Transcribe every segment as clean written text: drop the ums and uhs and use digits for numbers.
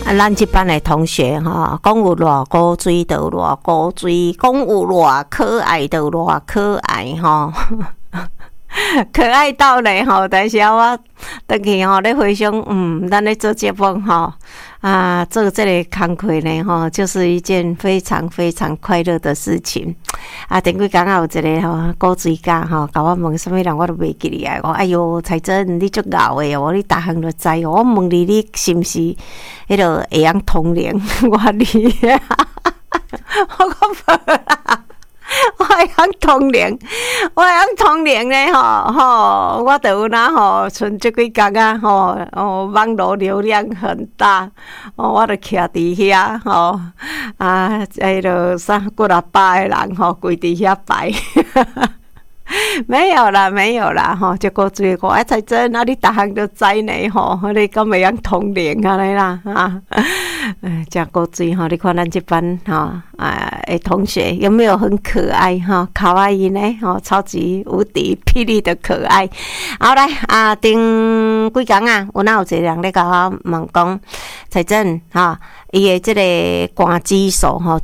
咱这班的同学哈，讲有偌古锥就有偌古锥，讲有偌可爱就有偌可爱哈。可爱到嘞吼，但是我回去吼，咧回想，咱咧做节目吼，做这个工课呢吼，就是一件非常非常快乐的事情。前几天有一个吼古锥家吼，甲我问什么人，我都袂记哩啊。我哎哟，彩珍你足敖的哦，你逐项都知哦。我问你是毋是迄个会晓通灵？我你，我讲无啦。我会晓通灵，我会晓通灵咧吼，我就有哪吼，剩这几天啊吼，网络流量很大，我就徛伫遐吼，迄落啥几啊百个人吼，跪伫遐拜。没有啦吼，这个最我才真你逐项都知呢吼，你敢会晓通灵安尼啦这个最吼，你看咱这班的同学有没有很可爱哈？卡哇伊呢吼，超级无敌霹雳的可爱。好来顶几天有一个人咧甲我问讲，彩珍哈，伊的这个肝指数吼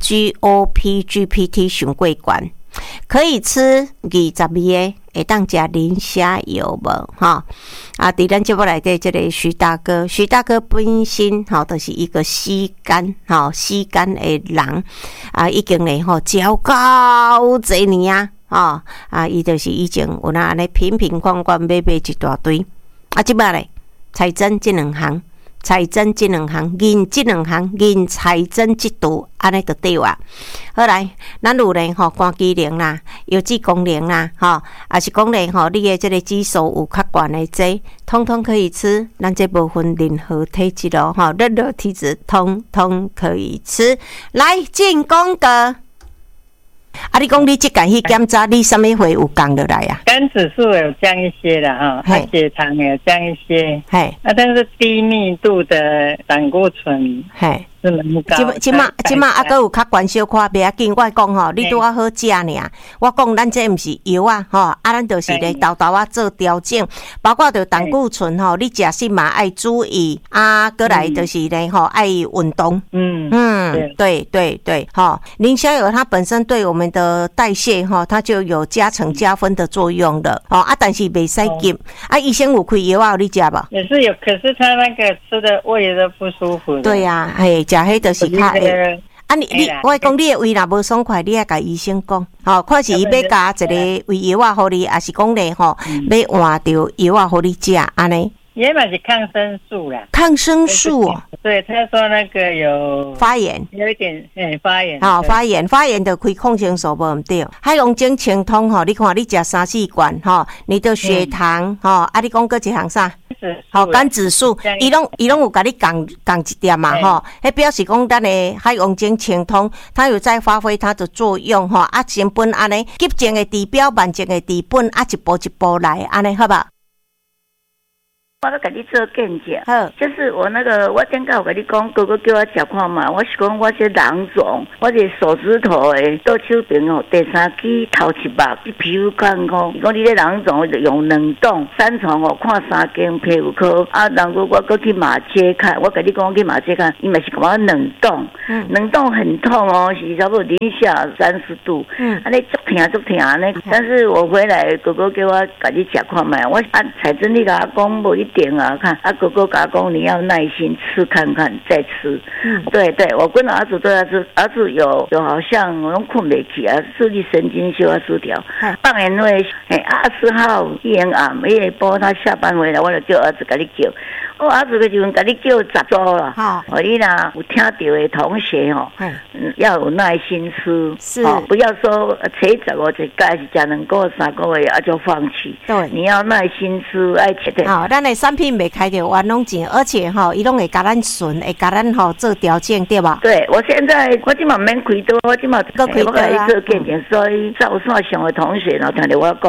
，GPT 上过悬。可以吃22个，会当食磷虾油无？哈伫咱节目内底这个徐大哥本身就是一个吸肝的人已经咧照够侪年伊就是以前有安尼瓶罐罐买一大堆即摆咧彩珍这两项。银这两项，银彩珍这度安尼就对啊。好来，咱有咧肝机能啦，油脂功能啦，也是讲咧你的这个指数有较悬的这，通通可以吃。咱这部分任何体质哦，任何体质通通可以吃。来进广告。你讲你即间去检查，你什么会有降落来啊？ 肝指数有降一些啦，血糖也降一些，但是低密度的胆固醇是蛮高。 即马还有较悬小可，袂要紧。我讲吼，你拄好好食尔。我讲咱这毋是药咱就是咧豆做调整，包括着胆固醇你食食嘛爱注意过来就是咧爱运动。对，磷虾油它本身对我们的代谢它就有加分的作用了但是袂使急医生有开药你食无？ 也是有，可是他那个吃的胃都不舒服。 对呀，食迄就是较你我讲你的胃若无爽快，你爱甲医生讲看是伊要加一个胃药互你，还是讲咧要换着药互你食安尼。 也嘛是抗生素啦， 抗生素对，他说那个有发炎， 有一点发炎， 发炎就开抗生素无毋对。海龙精清通你看你食3-4罐你的血糖你讲搁一项啥？肝指数，伊拢有甲你降一点嘛迄表示讲咱的海龙精清通，它有在发挥它的作用成本安尼急症的治标，慢症的治本一步一步来安尼好吧？ 我都给你做见解，就是我顶下有跟你讲，哥哥叫我食看嘛，我是讲我这囊肿，我这手指头倒手边第3支头一目，皮肤看讲你这囊肿用2栋3床看3间皮肤科然后我搁去马街看，我跟你讲去马街看，伊嘛是讲我2栋，2栋很痛是差不多零下30度，安尼足疼呢。但是我回来，哥哥叫我给你食看嘛，我彩珍你甲我讲无一点看哥哥甲我讲你要耐心吃看看再吃，对，我跟儿子都要吃，儿子有好像我拢困袂起视力神经小失调，放眼会20号1暗1波他下班回来，我就叫儿子甲你叫。我儿子个时阵甲你叫10组啦，你若有听到的同学要有耐心吃，是不要说吃15一盖是食2个月3个月就放弃，对，你要耐心吃，爱吃的。 咱的产品袂开着冤枉钱，而且伊拢会甲咱顺，会甲咱做调整，对吧？ 对，我现在我今嘛免开刀，我今嘛我甲你做见证，所以照线上的同学听着我讲，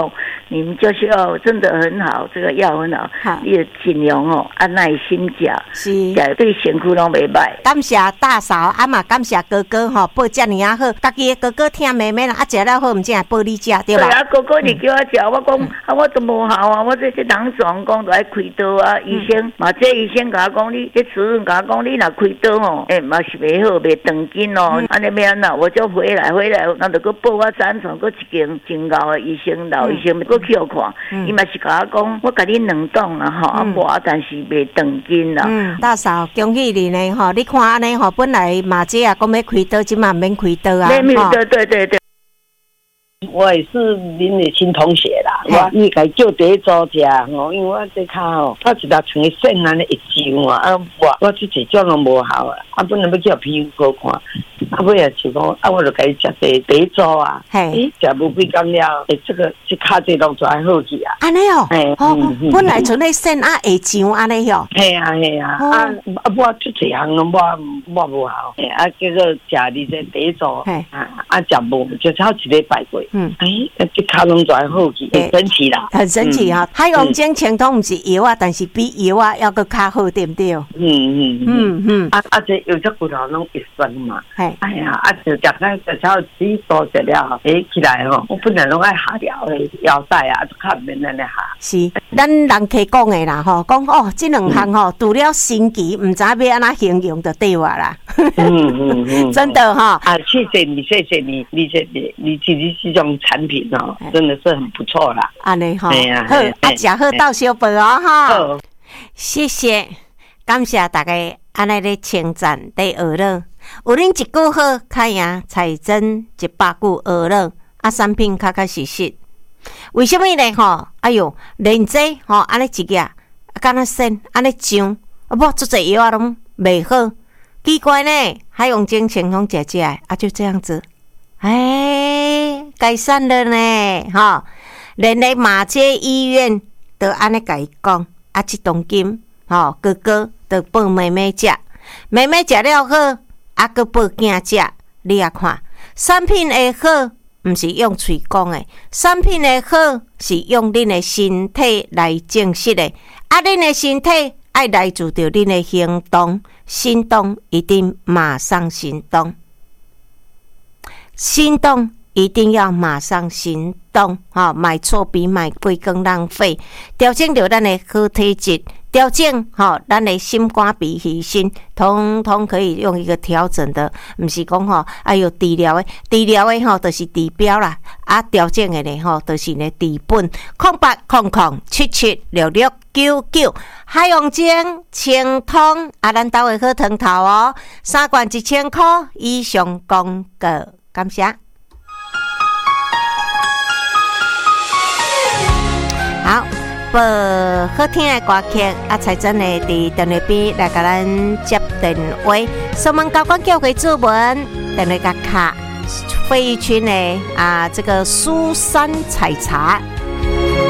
你们就是要真的很好，这个药很好，你要尽量按耐心食，食对身躯拢袂歹。 感谢大嫂，嘛感谢哥哥报遮尔啊好，家己的哥哥听妹妹啦，食了好，毋只报你食对吧？ 对啊，哥哥你叫我食，我讲我都无效啊，我这人状讲都爱开刀啊，医生嘛，这医生甲我讲，你这主任甲我讲，你若开刀嘛是袂好，袂长紧安尼要安怎？我就回来，那就搁报我3床，搁一间真老的医生，老医生搁去互看，伊嘛是甲我讲，我甲你两档啦无但是袂长紧啦。 大嫂，恭喜你呢你看安尼本来马姐啊讲要开刀，即嘛免开刀啊。 对。 我也是恁的新同学啦，我应该叫第一组食因为我这骹我一搭穿线安尼一揪我自己种拢无效本来要叫皮肤科看，尾也是讲我就甲伊食第一组啊，食无几工了，这骹这拢全好去啊。 安尼本来存咧线下揪安尼系啊，我出一项拢我无效，结果食你这第一组食无，就超一礼拜过。这卡拢全好去，很神奇啦， 很神奇海洋精清通不是药啊，但是比药啊要个较好，对不对？ 这有只骨头拢会酸嘛，就食咱就超几多食了，起来我本来拢爱下掉的腰带啊，就较免安尼下。 是，咱人客讲的啦讲这两项除了神奇，唔知要安怎形容就对话啦。真的谢谢你，你其实这种产品真的是很不错啦。 安尼好，食好到小饭谢谢，感谢大家安尼咧称赞咧学乐，有恁一句好，开赢才真100句学乐产品确实。为什么呢？哎哟，连这安尼一个敢若线安尼上，无做侪药拢袂好，奇怪呢，海洋精清通食就这样子。改善了呢，连咧马街医院都安尼甲伊讲，这当今哥哥都报妹妹食，妹妹食了好，搁报囝食，你也看，产品会好，毋是用嘴讲的，产品会好是用恁的身体来证实的，恁的身体爱来自着恁的行动，行动一定马上行动。行动一定要马上行动买错比买贵更浪费，调整到咱的好体质，调整咱的心肝脾肺肾，通通可以用一个调整的，不是讲治疗的就是治标啦，调整的呢就是呢治本。0800776699海洋精清通咱兜的好汤头3罐1000块以上广告。感谢。好，播好听的歌曲才真的伫电话边来甲咱接电话，所问高官叫回主文，电话甲卡费玉清的这个苏珊采茶。